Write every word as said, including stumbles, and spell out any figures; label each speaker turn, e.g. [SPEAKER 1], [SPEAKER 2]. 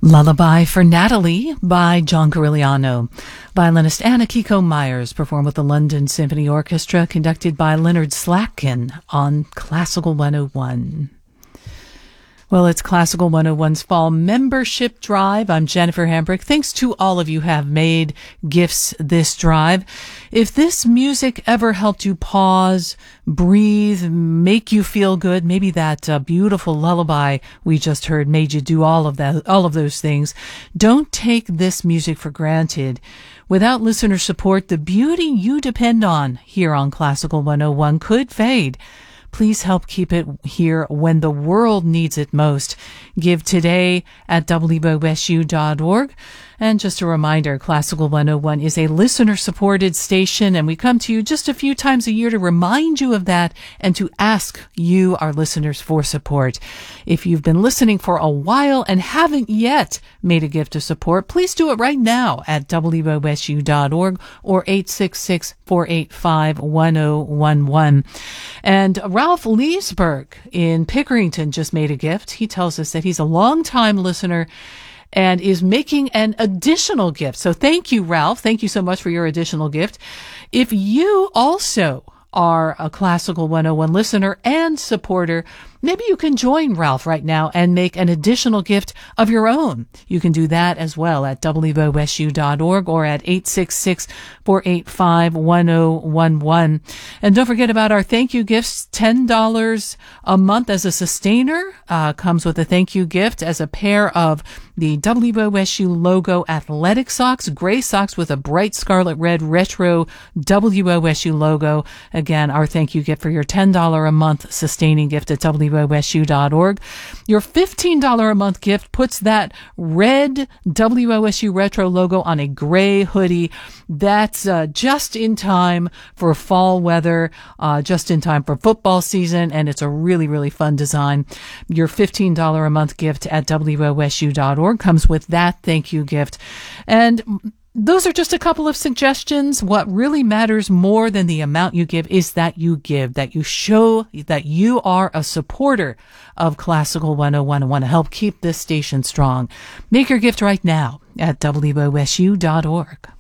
[SPEAKER 1] Lullaby for Natalie by John Corigliano. Violinist Anna Kiko Myers performed with the London Symphony Orchestra, conducted by Leonard Slatkin on Classical one oh one. Well, it's Classical one oh one's Fall Membership Drive. I'm Jennifer Hambrick. Thanks to all of you who have made gifts this drive. If this music ever helped you pause, breathe, make you feel good, maybe that uh, beautiful lullaby we just heard made you do all of that, all of those things, don't take this music for granted. Without listener support, the beauty you depend on here on Classical one oh one could fade. Please help keep it here when the world needs it most. Give today at w o s u dot org. And just a reminder, Classical one oh one is a listener-supported station, and we come to you just a few times a year to remind you of that and to ask you, our listeners, for support. If you've been listening for a while and haven't yet made a gift of support, please do it right now at w o s u dot org or eight six six, four eight five, one oh one one. And Ralph Leesburg in Pickerington just made a gift. He tells us that he's a longtime listener and is making an additional gift. So thank you, Ralph. Thank you so much for your additional gift. If you also are a Classical one oh one listener and supporter, maybe you can join Ralph right now and make an additional gift of your own. You can do that as well at w o s u dot org or at eight six six, four eight five, one oh one one. And don't forget about our thank you gifts. ten dollars a month as a sustainer uh, comes with a thank you gift as a pair of the W O S U logo athletic socks, gray socks with a bright scarlet red retro W O S U logo. Again, our thank you gift for your ten dollars a month sustaining gift at w o s u dot org. Your fifteen dollars a month gift puts that red W O S U retro logo on a gray hoodie. That's uh, just in time for fall weather, uh, just in time for football season, and it's a really, really fun design. Your fifteen dollars a month gift at w o s u dot org comes with that thank you gift. And those are just a couple of suggestions. What really matters more than the amount you give is that you give, that you show that you are a supporter of Classical one oh one and want to help keep this station strong. Make your gift right now at w o s u dot org.